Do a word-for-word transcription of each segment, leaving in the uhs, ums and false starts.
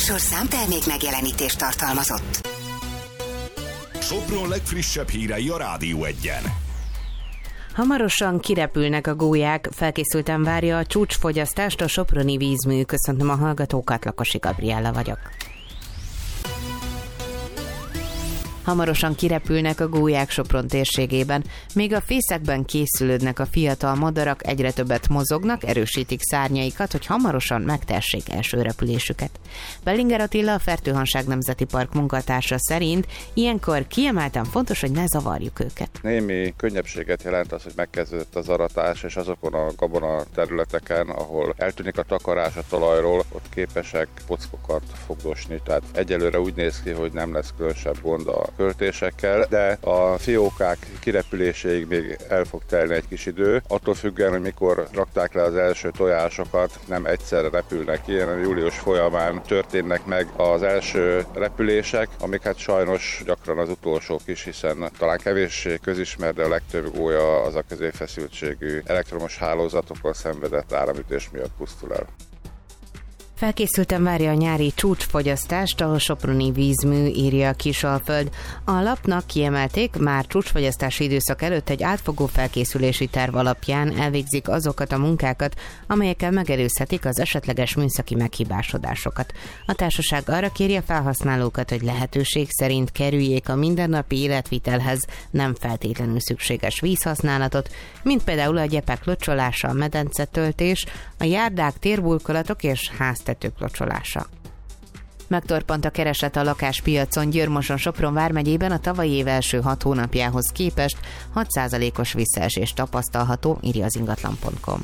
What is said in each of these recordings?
műsorszám termék megjelenítést tartalmazott. Sopron legfrissebb hírei a Rádió Egyen. Hamarosan kirepülnek a gólyák, felkészülten várja a csúcsfogyasztást a soproni vízmű. Köszöntöm a hallgatókat, Lakosi Gabriella vagyok. Hamarosan kirepülnek a gólyák Sopron térségében. Még a fészekben készülődnek a fiatal madarak, egyre többet mozognak, erősítik szárnyaikat, hogy hamarosan megtessék első repülésüket. Bellinger Attila, a Fertőhanság Nemzeti Park munkatársa szerint ilyenkor kiemelten fontos, hogy ne zavarjuk őket. Némi könnyebbséget jelent az, hogy megkezdődött az aratás, és azokon a gabona területeken, ahol eltűnik a takarás a talajról, ott képesek pockokat fogdosni. Tehát egyelőre úgy néz ki, hogy nem lesz különösebb gond a költésekkel, de a fiókák kirepüléséig még el fog telni egy kis idő. Attól függően, hogy mikor rakták le az első tojásokat, nem egyszerre repülnek ki, hanem július folyamán történnek meg az első repülések, amik hát sajnos gyakran az utolsók is, hiszen talán kevéssé közismert, de a legtöbb gólya az a középfeszültségű elektromos hálózatokon szenvedett áramütés miatt pusztul el. Felkészülten várja a nyári csúcsfogyasztást a soproni vízmű, írja a Kisalföld. A lapnak kiemelték, már csúcsfogyasztási időszak előtt egy átfogó felkészülési terv alapján elvégzik azokat a munkákat, amelyekkel megelőzhetik az esetleges műszaki meghibásodásokat. A társaság arra kéri a felhasználókat, hogy lehetőség szerint kerüljék a mindennapi életvitelhez nem feltétlenül szükséges vízhasználatot, mint például a gyepek locsolása, a medencetöltés, a járdák, térburkolatok és háztetők locsolása. Megtorpant a kereset a lakáspiacon. Győr-Moson-Sopron vármegyében a tavalyi év első hat hónapjához képest hat százalékos visszaesés tapasztalható, írja az ingatlan pont com.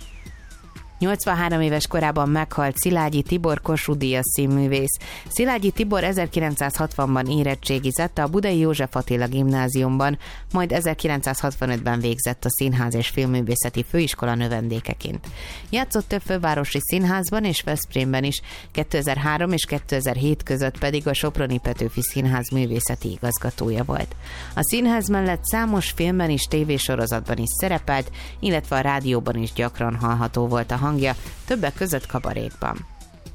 nyolcvanhárom éves korában meghalt Szilágyi Tibor Kossuth Díjas színművész. Szilágyi Tibor ezerkilencszázhatvanban érettségizett a Budai József Attila Gimnáziumban, majd ezerkilencszázhatvanötben végzett a Színház és Filmművészeti Főiskola növendékeként. Játszott több fővárosi színházban és Veszprémben is, kétezer-három és kétezer-hét között pedig a Soproni Petőfi Színház művészeti igazgatója volt. A színház mellett számos filmben és tévésorozatban is szerepelt, illetve a rádióban is gyakran hallható volt a hangja, többek között kabarékban.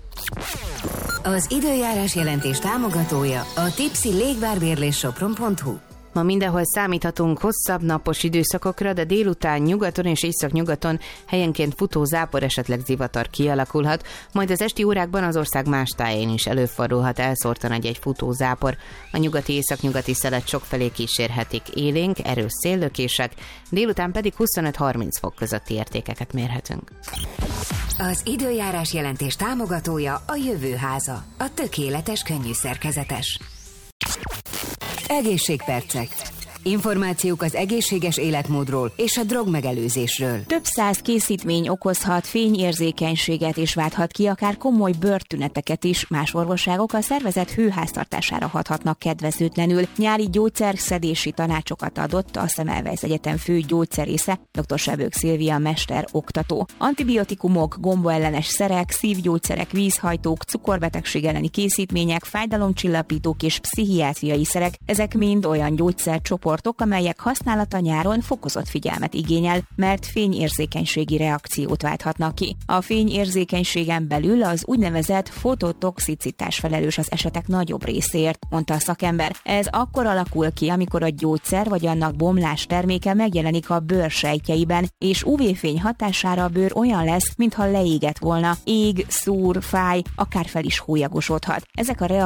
Az időjárás jelentés támogatója a Tipsy Légvárbérlés Sopron pont hu. Ma mindenhol számíthatunk hosszabb napos időszakokra, de délután nyugaton és északnyugaton helyenként futó zápor, esetleg zivatar kialakulhat, majd az esti órákban az ország más táján is előfordulhat elszórtan egy-egy futó zápor. A nyugati északnyugati szelet sokfelé kísérhetik élénk, erős széllökések, délután pedig huszonöt-harminc fok közötti értékeket mérhetünk. Az időjárás jelentés támogatója a Jövőháza, a tökéletes könnyű szerkezetes. Egészségpercek. Információk az egészséges életmódról és a drogmegelőzésről. Több száz készítmény okozhat fényérzékenységet és válthat ki akár komoly bőrtüneteket is. Más orvosságok a szervezet hőháztartására hathatnak kedvezőtlenül. Nyári gyógyszerszedési tanácsokat adott a Semmelweis Egyetem fő gyógyszerésze, dr. Sebők Szilvia mester oktató. Antibiotikumok, gombaellenes szerek, szívgyógyszerek, vízhajtók, cukorbetegség elleni készítmények, fájdalomcsillapítók és pszichiátriai szerek, ezek mind olyan gyógyszercsoportok, amelyek használata nyáron fokozott figyelmet igényel, mert fényérzékenységi reakciót válthatnak ki. A fényérzékenységen belül az úgynevezett fototoxicitás felelős az esetek nagyobb részéért, mondta a szakember. Ez akkor alakul ki, amikor a gyógyszer vagy annak bomlás terméke megjelenik a bőr sejtjeiben, és ú vé-fény hatására a bőr olyan lesz, mintha leégett volna, ég, szúr, fáj, akár fel is hólyagosodhat. Ezek a